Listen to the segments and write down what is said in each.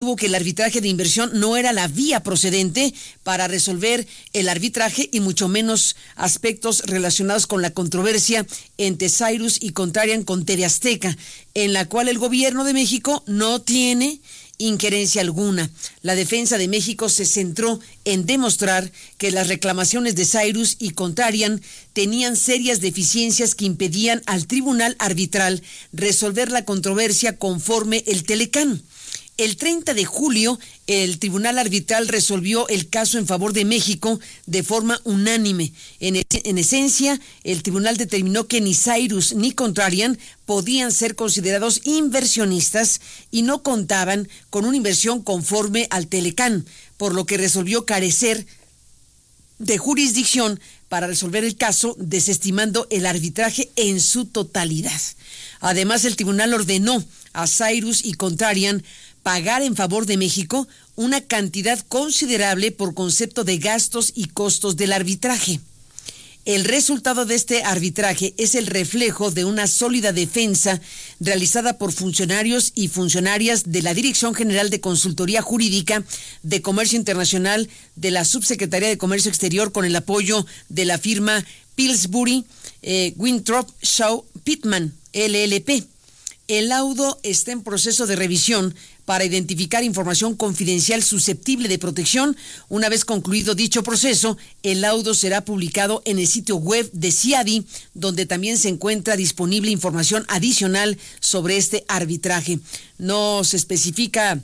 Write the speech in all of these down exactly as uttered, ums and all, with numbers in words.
sostuvo que el arbitraje de inversión no era la vía procedente para resolver el arbitraje y mucho menos aspectos relacionados con la controversia entre Cyrus y Contrarian con T V Azteca, en la cual el gobierno de México no tiene injerencia alguna. La defensa de México se centró en demostrar que las reclamaciones de Cyrus y Contrarian tenían serias deficiencias que impedían al tribunal arbitral resolver la controversia conforme el Telecán. El treinta de julio, el tribunal arbitral resolvió el caso en favor de México de forma unánime. En, es- en esencia, el tribunal determinó que ni Cyrus ni Contrarian podían ser considerados inversionistas y no contaban con una inversión conforme al Telecán, por lo que resolvió carecer de jurisdicción para resolver el caso, desestimando el arbitraje en su totalidad. Además, el tribunal ordenó a Cyrus y Contrarian pagar en favor de México una cantidad considerable por concepto de gastos y costos del arbitraje. El resultado de este arbitraje es el reflejo de una sólida defensa realizada por funcionarios y funcionarias de la Dirección General de Consultoría Jurídica de Comercio Internacional de la Subsecretaría de Comercio Exterior con el apoyo de la firma Pillsbury eh, Winthrop Shaw Pittman, L L P. El laudo está en proceso de revisión para identificar información confidencial susceptible de protección. Una vez concluido dicho proceso, el laudo será publicado en el sitio web de C I A D I, donde también se encuentra disponible información adicional sobre este arbitraje. No se especifica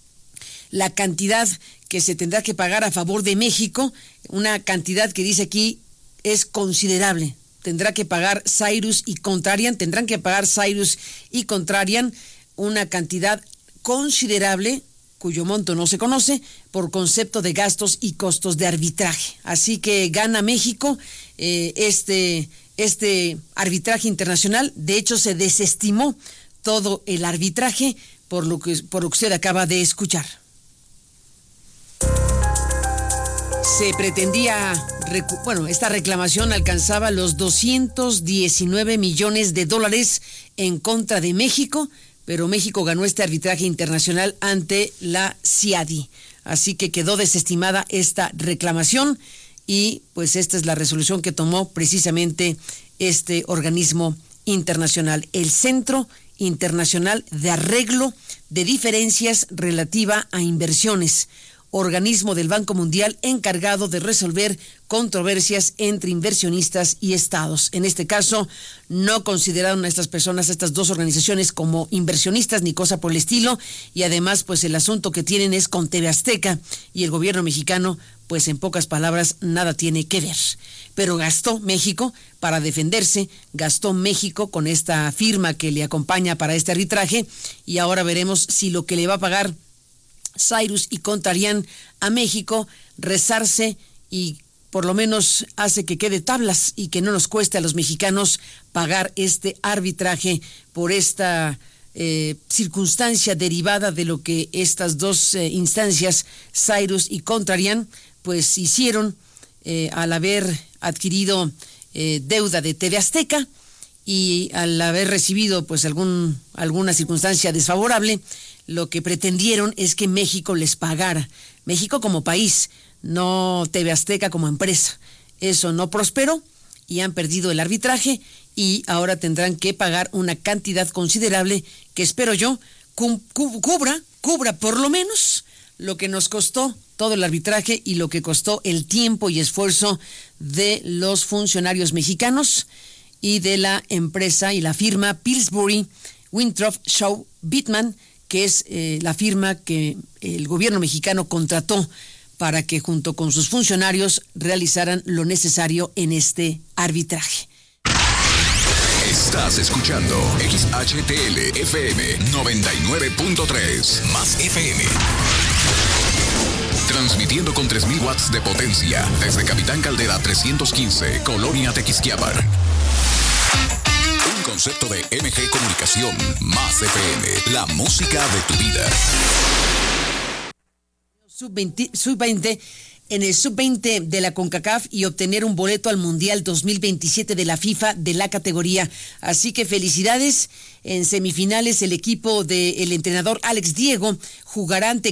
la cantidad que se tendrá que pagar a favor de México, una cantidad que dice aquí es considerable. Tendrá que pagar Cyrus y Contrarian, tendrán que pagar Cyrus y Contrarian una cantidad considerable, cuyo monto no se conoce, por concepto de gastos y costos de arbitraje. Así que gana México eh, este, este arbitraje internacional. De hecho, se desestimó todo el arbitraje por lo que, por lo que usted acaba de escuchar. Se pretendía, recu- bueno, esta reclamación alcanzaba los doscientos diecinueve millones de dólares en contra de México, pero México ganó este arbitraje internacional ante la C I A D I. Así que quedó desestimada esta reclamación y pues esta es la resolución que tomó precisamente este organismo internacional, el Centro Internacional de Arreglo de Diferencias relativa a Inversiones, organismo del Banco Mundial encargado de resolver controversias entre inversionistas y estados. En este caso, no consideraron a estas personas, a estas dos organizaciones, como inversionistas ni cosa por el estilo, y además, pues el asunto que tienen es con T V Azteca, y el gobierno mexicano, pues en pocas palabras, nada tiene que ver. Pero gastó México para defenderse, gastó México con esta firma que le acompaña para este arbitraje, y ahora veremos si lo que le va a pagar Cyrus y Contrarian a México rezarse y por lo menos hace que quede tablas y que no nos cueste a los mexicanos pagar este arbitraje por esta eh, circunstancia derivada de lo que estas dos eh, instancias, Cyrus y Contrarian, pues hicieron eh, al haber adquirido eh, deuda de T V Azteca y al haber recibido pues algún alguna circunstancia desfavorable. Lo que pretendieron es que México les pagara. México como país, no T V Azteca como empresa. Eso no prosperó y han perdido el arbitraje y ahora tendrán que pagar una cantidad considerable que espero yo cu- cu- cubra, cubra por lo menos lo que nos costó todo el arbitraje y lo que costó el tiempo y esfuerzo de los funcionarios mexicanos y de la empresa y la firma Pillsbury Winthrop Shaw Pittman, que es eh, la firma que el gobierno mexicano contrató para que junto con sus funcionarios realizaran lo necesario en este arbitraje. Estás escuchando X H T L F M noventa y nueve punto tres más F M. Transmitiendo con tres mil watts de potencia desde Capitán Caldera trescientos quince, Colonia Tequisquiapan. Un concepto de M G Comunicación más F M, la música de tu vida. sub veinte, sub veinte en el sub veinte de la CONCACAF y obtener un boleto al Mundial dos mil veintisiete de la FIFA de la categoría. Así que felicidades. En semifinales el equipo del entrenador Alex Diego jugará ante